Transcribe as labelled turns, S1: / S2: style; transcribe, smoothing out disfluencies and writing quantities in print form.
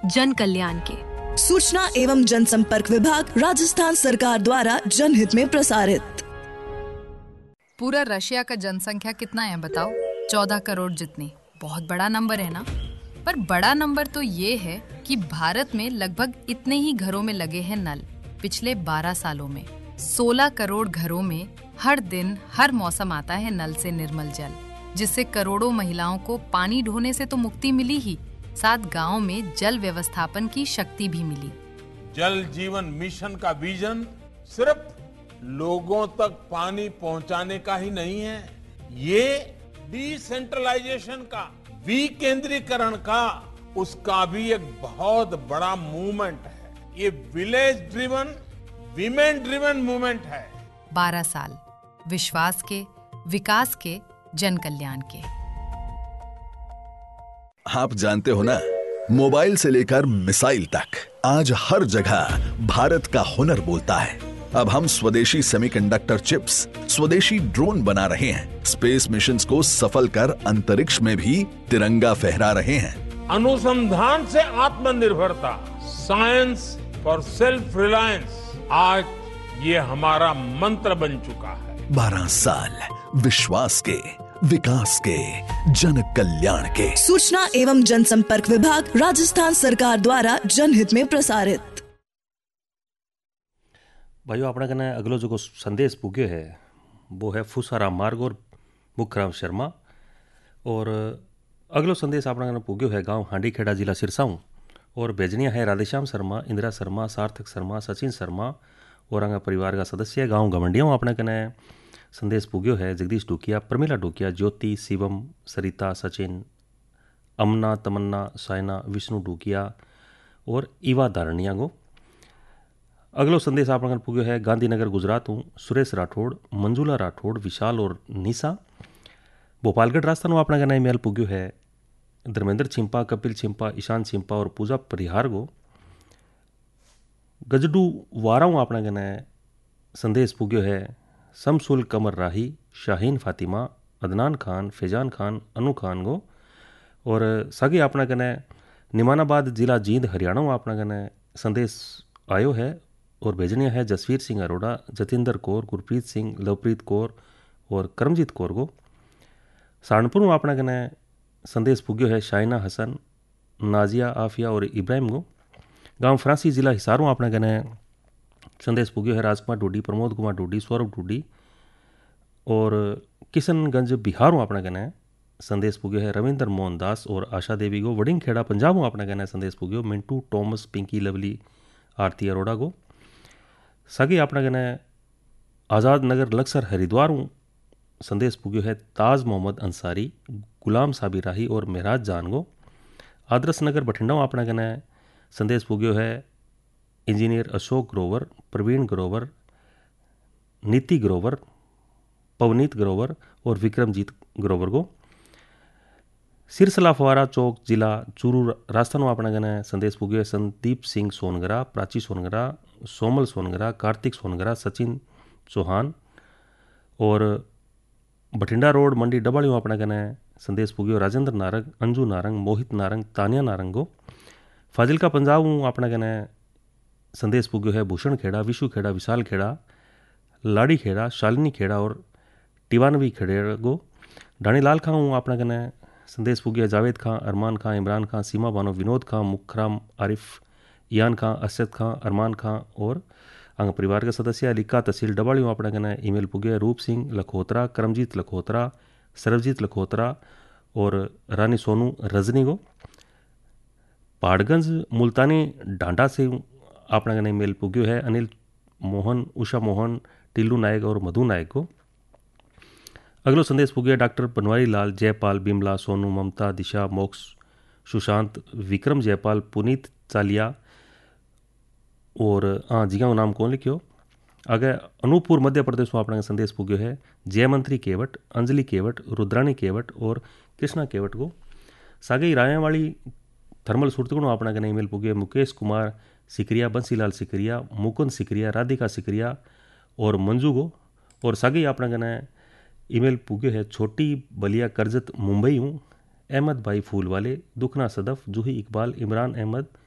S1: जन कल्याण के।
S2: सूचना एवं जनसंपर्क विभाग राजस्थान सरकार द्वारा जनहित में प्रसारित।
S3: पूरा रशिया का जनसंख्या कितना है बताओ? 14 करोड़ जितनी। बहुत बड़ा नंबर है ना? पर बड़ा नंबर तो ये है कि भारत में लगभग इतने ही घरों में लगे हैं नल। पिछले 12 सालों में 16 करोड़ घरों में हर दिन हर मौसम आता है नल से निर्मल जल, जिससे करोड़ों महिलाओं को पानी ढोने से तो मुक्ति मिली ही, साथ गांव में जल व्यवस्थापन की शक्ति भी मिली।
S4: जल जीवन मिशन का विजन सिर्फ लोगों तक पानी पहुंचाने का ही नहीं है, ये डिसेंट्रलाइजेशन का, विकेंद्रीकरण का, उसका भी एक बहुत बड़ा मूवमेंट है। ये village driven, women driven movement है।
S3: 12 साल विश्वास के, विकास के, जन कल्याण के।
S5: आप जानते हो ना, मोबाइल से लेकर मिसाइल तक आज हर जगह भारत का हुनर बोलता है। अब हम स्वदेशी सेमीकंडक्टर चिप्स, स्वदेशी ड्रोन बना रहे हैं, स्पेस मिशंस को सफल कर अंतरिक्ष में भी तिरंगा फहरा रहे हैं।
S4: अनुसंधान से आत्मनिर्भरता, साइंस फॉर सेल्फ रिलायंस, आज ये हमारा मंत्र बन चुका है।
S5: 12 साल विश्वास के, विकास के, जन कल्याण के।
S2: सूचना एवं जनसंपर्क विभाग राजस्थान सरकार द्वारा जनहित में प्रसारित।
S6: भाइयों, अपना कने अगलो जो संदेश पुग्यो है वो है फूसाराम मार्ग और मुखराम शर्मा। और अगलो संदेश अपना कने पुग्यो है गांव हांडी खेड़ा जिला सिरसाऊ, और भेजनिया है राधेश्याम शर्मा, इंदिरा शर्मा, सार्थक शर्मा, सचिन शर्मा और अंगा परिवार का सदस्य गांव गवंडिया। अपना कने संदेश पुग्यो है जगदीश डुकिया, प्रमिला डुकिया, ज्योति, शिवम, सरिता, सचिन, अमना, तमन्ना, साइना, विष्णु डुकिया और ईवा धारणिया गो। अगलो संदेश आप पुग्यो है गांधीनगर गुजरात हूँ, सुरेश राठौड़, मंजुला राठौड़, विशाल और निशा। भोपालगढ़ राजस्थान में अपना का ईमेल पुग्यो है धर्मेंद्र छिंपा, कपिल छिंपा, ईशान छिंपा और पूजा परिहार गो। गजडू वाराऊ अपना का संदेश पुग्यो है समसुल कमर राही, शाहीन फातिमा, अदनान खान, फैजान खान, अनु खान गो। और सगे अपना कने निमानाबाद जिला जींद हरियाणा में अपना कने संदेश आयो है और भेजनिया है जसवीर सिंह अरोड़ा, जतिंदर कौर, गुरप्रीत सिंह, लवप्रीत कौर और करमजीत कौर गो। सहारनपुर में अपना कने संदेश पुग्यो है शाइना हसन, नाजिया, आफिया और इब्राहिम गो। गांव फ्रांसी जिला हिसारों अपना कने संदेश पुग्यो है राजकुमार डोडी, प्रमोद कुमार डोडी, सौरभ डोडी और किशनगंज बिहारों अपना कने संदेश पुग्यो है रविंद्र मोहन दास और आशा देवी गो। वडिंग खेड़ा पंजाबों अपना कने संदेश पुग्यो मिंटू, टॉमस, पिंकी, लवली, आरती अरोड़ा गो। सगे अपना कने आज़ाद नगर लक्सर हरिद्वार संदेश पुग्यो है ताज मोहम्मद अंसारी, गुलाम साबिर राही और महराज जान गो। आदर्श नगर बठिंडा अपना कने संदेश पुग्यो है इंजीनियर अशोक ग्रोवर, प्रवीण ग्रोवर, नीति ग्रोवर, पवनीत ग्रोवर और विक्रमजीत ग्रोवर को। सिरसला फवारा चौक जिला चूरू राजस्थान में अपना गने संदेश पुग्यो संदीप सिंह सोनगरा, प्राची सोनगरा, सोमल सोनगरा, कार्तिक सोनगरा, सचिन चौहान और बठिंडा रोड मंडी डबाड़ी में अपना गने संदेश पुग्यो राजेंद्र नारंग, अंजू नारंग, मोहित नारंग, तानिया नारंगो। फाजिलका पंजाब में अपना गने संदेश पुग्यो है भूषण खेड़ा, विशु खेड़ा, विशाल खेड़ा, लाड़ी खेड़ा, शालिनी खेड़ा और टिवानवी खेड़े गो। ढाणी लाल खां अपना कने संदेश पुग्यो है जावेद खां, अरमान खां, इमरान खां, सीमा बानो, विनोद खां, मुखराम, आरिफ, यान खां, असद खां, अरमान खां और अंग परिवार के सदस्य अलिका तहसील डबाड़ी में अपना कने ईमेल पुग्यो है रूप सिंह लखोत्रा, करमजीत लखोत्रा, सरबजीत लखोत्रा और रानी सोनू रजनी गो। पहाड़गंज मुल्तानी डांडा से अपना कने ईमेल पुग्यो है अनिल मोहन, उषा मोहन, टिल्लू नायक और मधु नायक को। अगलो संदेश पुग्यो है डॉक्टर बनवारी लाल, जयपाल, बिमला, सोनू, ममता, दिशा, मोक्ष, सुशांत, विक्रम जयपाल, पुनीत चालिया और हाँ जी का नाम कौन लिखियो। आगे अनूपपुर मध्य प्रदेश में अपना संदेश पुग्यो है जयमंत्री केवट, अंजलि केवट, रुद्राणी केवट और कृष्णा केवट को। सागे रायवाड़ी थर्मल सुरतगुण अपना कने ईमेल पुग्यो है मुकेश कुमार सिकरिया, बंसीलाल सिकरिया, मुकुंद सिकरिया, राधिका सिकरिया और मंजू गो। और सागे अपना कने ईमेल पुग्यो है छोटी बलिया करजत मुंबई हूँ, अहमद भाई फूल वाले, दुखना सदफ, जूही इकबाल, इमरान अहमद,